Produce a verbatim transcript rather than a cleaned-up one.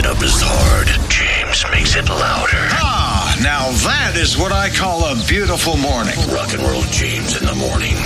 up is hard. James makes it louder. Ah, now that is what I call a beautiful morning. Rock and Roll James in the morning.